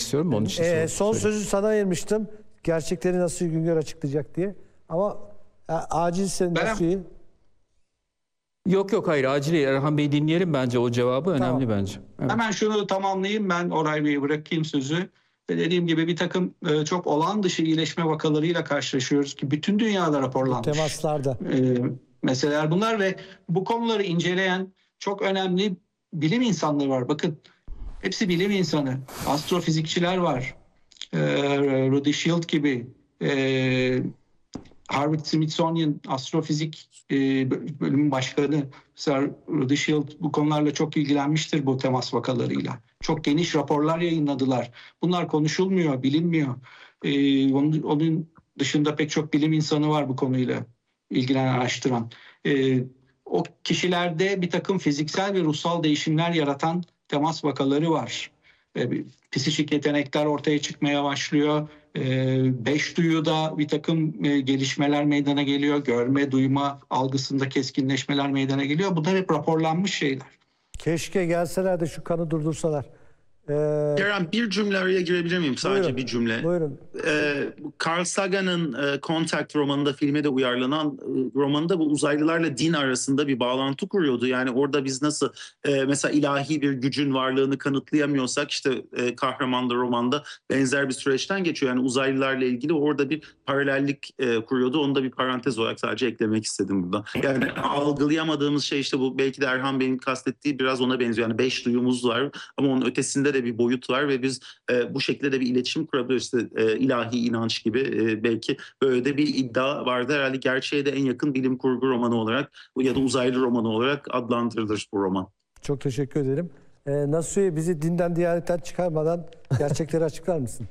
istiyorum. Onun için son sözü sana ayırmıştım. Gerçekleri Nasuhi Güngör açıklayacak diye. Ama acilse Nasuhi. Yok hayır, acil değil. Erhan Bey dinleyelim bence, o cevabı önemli bence. Evet. Hemen şunu tamamlayayım, ben Oray Bey'e bırakayım sözü. Ve dediğim gibi bir takım çok olağan dışı iyileşme vakalarıyla karşılaşıyoruz ki bütün dünyada raporlanmış. Temaslarda. Meseleler bunlar ve bu konuları inceleyen çok önemli bilim insanları var. Bakın hepsi bilim insanı. Astrofizikçiler var. Rudy Shield gibi. Harvard Smithsonian Astrofizik bölümün başkanı Sir Rudy Shield bu konularla çok ilgilenmiştir, bu temas vakalarıyla. Çok geniş raporlar yayınladılar. Bunlar konuşulmuyor, bilinmiyor. Onun dışında pek çok bilim insanı var bu konuyla ilgilenen, araştıran. O kişilerde bir takım fiziksel ve ruhsal değişimler yaratan temas vakaları var. Psikik yetenekler ortaya çıkmaya başlıyor. Beş duyuda bir takım gelişmeler meydana geliyor. Görme, duyma algısında keskinleşmeler meydana geliyor. Bunlar hep raporlanmış şeyler. Keşke gelseler de şu kanı durdursalar. Kerem, bir cümle araya girebilir miyim? Sadece Buyurun, bir cümle. Buyurun. Carl Sagan'ın Contact romanında, filme de uyarlanan romanında bu uzaylılarla din arasında bir bağlantı kuruyordu. Yani orada biz nasıl mesela ilahi bir gücün varlığını kanıtlayamıyorsak, işte kahraman da romanda benzer bir süreçten geçiyor. Yani uzaylılarla ilgili orada bir paralellik kuruyordu. Onu da bir parantez olarak sadece eklemek istedim burada. Yani algılayamadığımız şey işte bu, belki de Erhan Bey'in kastettiği biraz ona benziyor. Yani 5 duyumuz var ama onun ötesinde de bir boyut var ve biz bu şekilde de bir iletişim kurabiliyoruz. İşte ilahi inanç gibi belki böyle de bir iddia vardı. Herhalde gerçeğe de en yakın bilim kurgu romanı olarak ya da uzaylı romanı olarak adlandırılır bu roman. Çok teşekkür ederim. Nasuhi, bizi dinden diyanetten çıkarmadan gerçekleri açıklar mısın?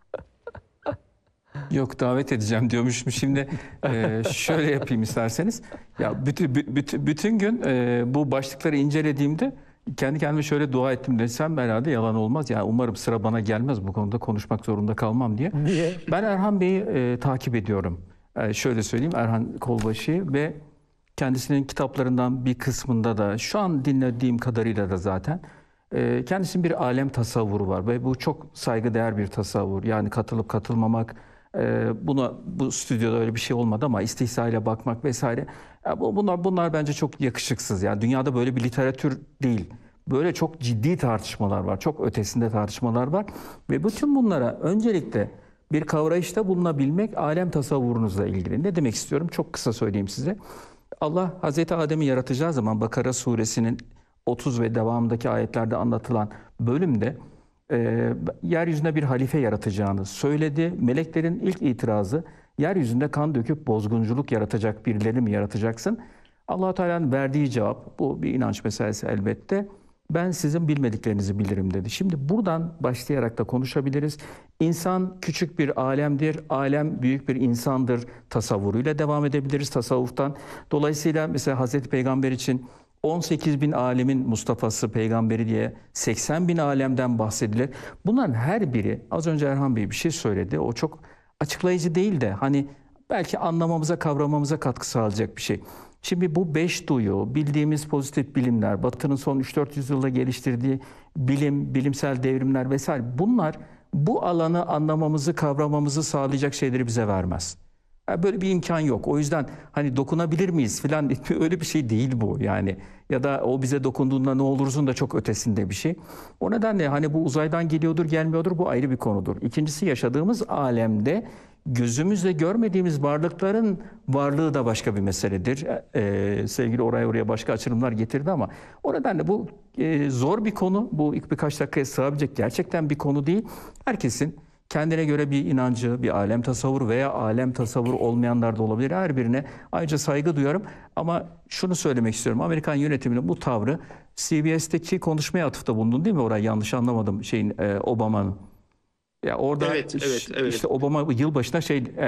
Yok, davet edeceğim diyormuşum. Şimdi şöyle yapayım isterseniz. Ya bütün gün bu başlıkları incelediğimde kendi kendime şöyle dua ettim desem herhalde yalan olmaz. Yani umarım sıra bana gelmez bu konuda konuşmak zorunda kalmam diye. Niye? Ben Erhan Bey'i takip ediyorum. Şöyle söyleyeyim, Erhan Kolbaşı'yı ve kendisinin kitaplarından bir kısmında da şu an dinlediğim kadarıyla da zaten kendisinin bir alem tasavvuru var ve bu çok saygıdeğer bir tasavvur. Yani katılıp katılmamak, bu stüdyoda öyle bir şey olmadı ama istihzayla bakmak vesaire. Bunlar bence çok yakışıksız. Yani dünyada böyle bir literatür değil. Böyle çok ciddi tartışmalar var. Çok ötesinde tartışmalar var. Ve bütün bunlara öncelikle bir kavrayışta bulunabilmek alem tasavvurunuzla ilgili. Ne demek istiyorum? Çok kısa söyleyeyim size. Allah Hazreti Adem'i yaratacağı zaman Bakara suresinin 30 ve devamındaki ayetlerde anlatılan bölümde yeryüzüne bir halife yaratacağını söyledi. Meleklerin ilk itirazı, yeryüzünde kan döküp bozgunculuk yaratacak birilerini mi yaratacaksın? Allah-u Teala'nın verdiği cevap, bu bir inanç meselesi elbette. Ben sizin bilmediklerinizi bilirim dedi. Şimdi buradan başlayarak da konuşabiliriz. İnsan küçük bir alemdir, alem büyük bir insandır tasavvuruyla devam edebiliriz tasavvuftan. Dolayısıyla mesela Hazreti Peygamber için 18 bin alemin Mustafa'sı, peygamberi diye 80 bin alemden bahsedilir. Bunların her biri, az önce Erhan Bey bir şey söyledi, o çok açıklayıcı değil de hani belki anlamamıza, kavramamıza katkı sağlayacak bir şey. Şimdi bu 5 duyu, bildiğimiz pozitif bilimler, Batı'nın son 3-4 yüzyılda geliştirdiği bilimsel devrimler vesaire, bunlar bu alanı anlamamızı, kavramamızı sağlayacak şeyleri bize vermez. Böyle bir imkan yok. O yüzden hani dokunabilir miyiz falan, öyle bir şey değil bu yani. Ya da o bize dokunduğunda ne olursun da çok ötesinde bir şey. O nedenle hani bu uzaydan geliyordur, gelmiyordur, bu ayrı bir konudur. İkincisi, yaşadığımız alemde gözümüzle görmediğimiz varlıkların varlığı da başka bir meseledir. Sevgili oraya başka açılımlar getirdi ama o nedenle bu zor bir konu. Bu ilk birkaç dakikaya sığabilecek gerçekten bir konu değil. Herkesin kendine göre bir inancı, bir alem tasavvuru veya alem tasavvuru olmayanlar da olabilir. Her birine ayrıca saygı duyarım. Ama şunu söylemek istiyorum. Amerikan yönetiminin bu tavrı, CBS'teki konuşmaya atıfta bulundun değil mi? Orayı yanlış anlamadım Obama'nın. Ya orada evet. işte Obama yılbaşına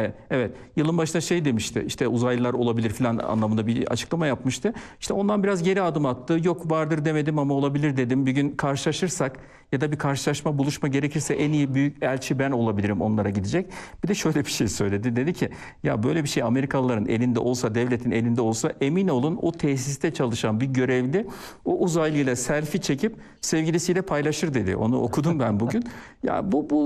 yılın başında demişti. İşte uzaylılar olabilir falan anlamında bir açıklama yapmıştı. İşte ondan biraz geri adım attı. Yok, vardır demedim ama olabilir dedim. Bir gün karşılaşırsak ya da bir karşılaşma, buluşma gerekirse en iyi büyük elçi ben olabilirim, onlara gidecek. Bir de şöyle bir şey söyledi. Dedi ki ya böyle bir şey Amerikalıların elinde olsa, devletin elinde olsa, emin olun o tesiste çalışan bir görevli o uzaylıyla selfie çekip sevgilisiyle paylaşır dedi. Onu okudum ben bugün. Ya bu